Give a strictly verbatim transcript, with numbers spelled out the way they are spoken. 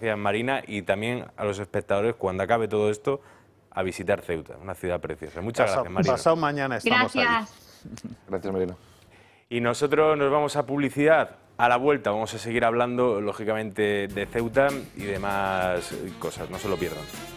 gracias Marina, y también a los espectadores, cuando acabe todo esto, a visitar Ceuta, una ciudad preciosa. Muchas Pasado, gracias, Marina. Pasado mañana estamos Gracias. ahí. Gracias, Marina. Y nosotros nos vamos a publicidad. A la vuelta vamos a seguir hablando, lógicamente, de Ceuta y demás cosas. No se lo pierdan.